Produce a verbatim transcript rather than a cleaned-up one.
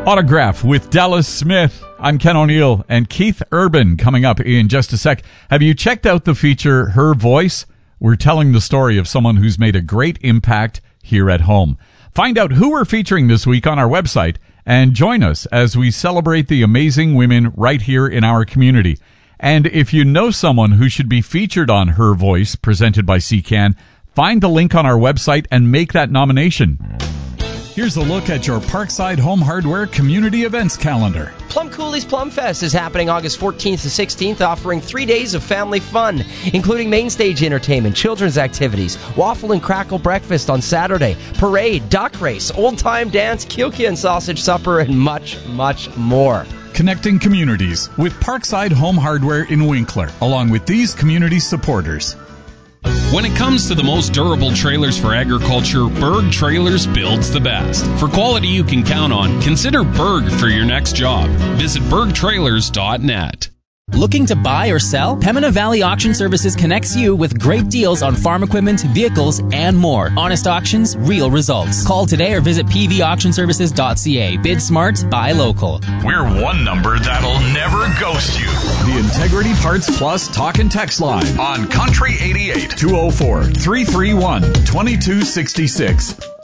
Autograph with Dallas Smith. I'm Ken O'Neill and Keith Urban coming up in just a sec. Have you checked out the feature, Her Voice? We're telling the story of someone who's made a great impact here at home. Find out who we're featuring this week on our website and join us as we celebrate the amazing women right here in our community. And if you know someone who should be featured on Her Voice, presented by C C A N, find the link on our website and make that nomination. Here's a look at your Parkside Home Hardware community events calendar. Plum Cooley's Plum Fest is happening August fourteenth to sixteenth, offering three days of family fun, including main stage entertainment, children's activities, waffle and crackle breakfast on Saturday, parade, duck race, old-time dance, Kyoki and sausage supper, and much, much more. Connecting communities with Parkside Home Hardware in Winkler, along with these community supporters. When it comes to the most durable trailers for agriculture, Berg Trailers builds the best. For quality you can count on, consider Berg for your next job. Visit berg trailers dot net. Looking to buy or sell? Pembina Valley Auction Services connects you with great deals on farm equipment, vehicles, and more. Honest auctions, real results. Call today or visit p v auction services dot c a. Bid smart, buy local. We're one number that'll never ghost you. The Integrity Parts Plus Talk and Text line on Country eighty-eight. two oh four, three three one, two two six six.